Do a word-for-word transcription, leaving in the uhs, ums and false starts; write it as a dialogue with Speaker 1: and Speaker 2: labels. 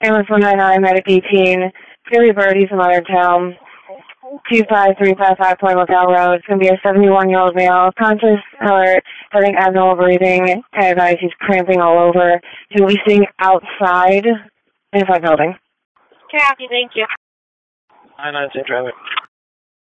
Speaker 1: Ambulance one nine nine, medic eighteen, Philly Birdie from Ottertown, two five three five five Point Lookout Road. It's going to be a seventy-one-year-old male, conscious, alert, having abnormal breathing, and advised he's cramping all over. He will be sitting outside in the front building.
Speaker 2: Copy, thank you.
Speaker 3: nine nine, same traffic.